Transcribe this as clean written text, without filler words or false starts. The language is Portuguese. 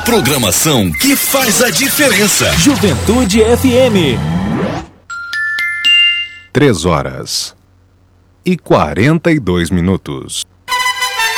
programação que faz a diferença. Juventude FM. 3 horas e 42 minutos.